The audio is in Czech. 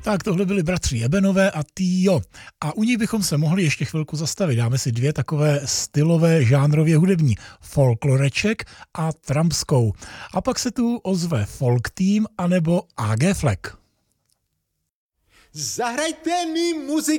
Tak tohle byli bratři Jebenové a Tio. A u nich bychom se mohli ještě chvilku zastavit. Dáme si dvě takové stylové žánrově hudební. Folkloreček a trampskou. A pak se tu ozve Folk Team anebo AG Fleck. Zahrajte mi muziku.